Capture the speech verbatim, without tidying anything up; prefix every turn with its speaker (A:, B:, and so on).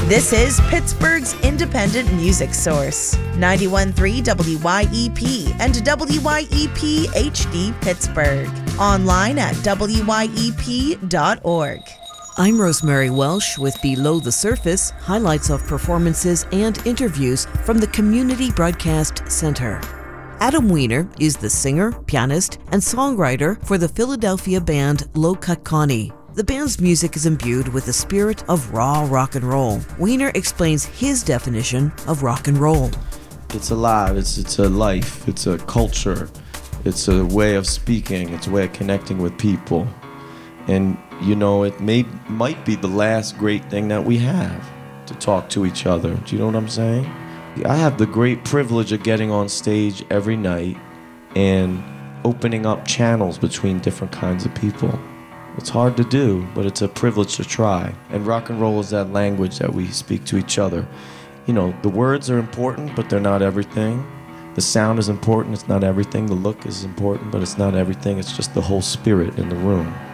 A: This is Pittsburgh's independent music source, ninety-one point three W Y E P and W Y E P H D Pittsburgh. Online at W Y E P dot org.
B: I'm Rosemary Welsh with Below the Surface, highlights of performances and interviews from the Community Broadcast Center. Adam Weiner is the singer, pianist, and songwriter for the Philadelphia band Low Cut Connie. The band's music is imbued with the spirit of raw rock and roll. Weiner explains his definition of rock and roll.
C: It's alive, it's, it's a life, it's a culture, it's a way of speaking, it's a way of connecting with people. And, you know, it may might be the last great thing that we have, to talk to each other. Do you know what I'm saying? I have the great privilege of getting on stage every night and opening up channels between different kinds of people. It's hard to do, but it's a privilege to try. And rock and roll is that language that we speak to each other. You know, the words are important, but they're not everything. The sound is important, it's not everything. The look is important, but it's not everything. It's just the whole spirit in the room.